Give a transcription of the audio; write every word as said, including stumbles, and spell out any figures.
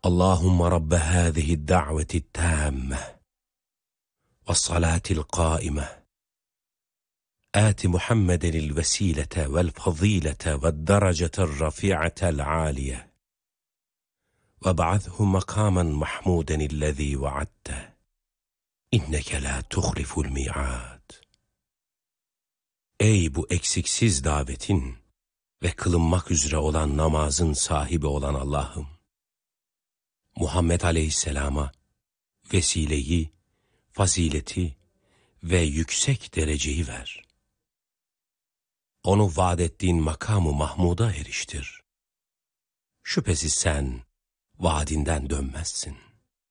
Allahümme Rabbe hâzihi da'veti tâmme ve salâtil qâime âti Muhammedenil vesilete vel fazilete ve derecetel rafi'atel âliye ve ba'athu makamen mahmudenillezî vaadte inneke la tuhliful mi'ad. Ey bu eksiksiz davetin ve kılınmak üzere olan namazın sahibi olan Allah'ım, Muhammed Aleyhisselam'a vesileyi, fazileti ve yüksek dereceyi ver. Onu vaad ettiğin makamı Mahmud'a eriştir. Şüphesiz sen vaadinden dönmezsin.